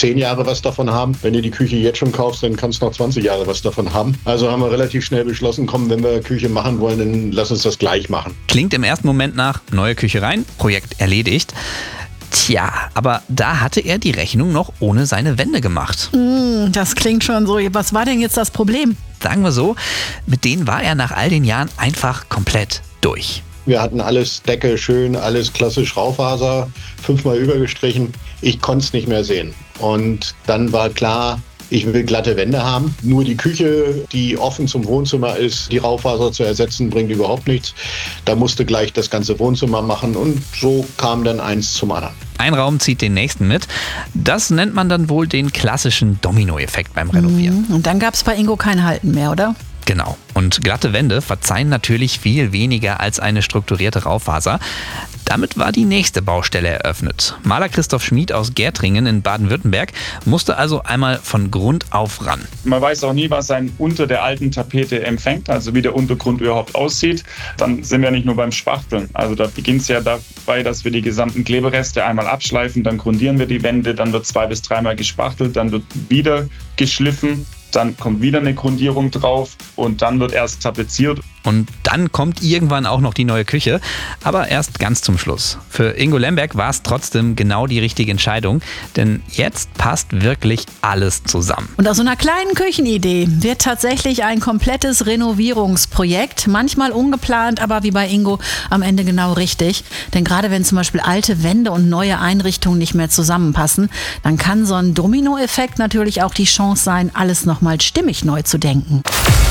10 Jahre was davon haben. Wenn du die Küche jetzt schon kaufst, dann kannst du noch 20 Jahre was davon haben. Also haben wir relativ schnell beschlossen, komm, wenn wir Küche machen wollen, dann lass uns das gleich machen. Klingt im ersten Moment nach neue Küche rein, Projekt erledigt. Tja, aber da hatte er die Rechnung noch ohne seine Wände gemacht. Das klingt schon so. Was war denn jetzt das Problem? Sagen wir so, mit denen war er nach all den Jahren einfach komplett durch. Wir hatten alles Decke schön, alles klassisch Raufaser, 5-mal übergestrichen. Ich konnte es nicht mehr sehen. Und dann war klar, ich will glatte Wände haben. Nur die Küche, die offen zum Wohnzimmer ist, die Raufaser zu ersetzen, bringt überhaupt nichts. Da musste gleich das ganze Wohnzimmer machen und so kam dann eins zum anderen. Ein Raum zieht den nächsten mit. Das nennt man dann wohl den klassischen Dominoeffekt beim Renovieren. Und dann gab es bei Ingo kein Halten mehr, oder? Genau. Und glatte Wände verzeihen natürlich viel weniger als eine strukturierte Raufaser. Damit war die nächste Baustelle eröffnet. Maler Christoph Schmid aus Gärtringen in Baden-Württemberg musste also einmal von Grund auf ran. Man weiß auch nie, was einen unter der alten Tapete empfängt, also wie der Untergrund überhaupt aussieht. Dann sind wir nicht nur beim Spachteln. Also da beginnt es ja dabei, dass wir die gesamten Klebereste einmal abschleifen, dann grundieren wir die Wände, dann wird 2- bis 3-mal gespachtelt, dann wird wieder geschliffen. Dann kommt wieder eine Grundierung drauf und dann wird erst tapeziert. Und dann kommt irgendwann auch noch die neue Küche, aber erst ganz zum Schluss. Für Ingo Lemberg war es trotzdem genau die richtige Entscheidung, denn jetzt passt wirklich alles zusammen. Und aus so einer kleinen Küchenidee wird tatsächlich ein komplettes Renovierungsprojekt. Manchmal ungeplant, aber wie bei Ingo am Ende genau richtig. Denn gerade wenn zum Beispiel alte Wände und neue Einrichtungen nicht mehr zusammenpassen, dann kann so ein Dominoeffekt natürlich auch die Chance sein, alles nochmal stimmig neu zu denken.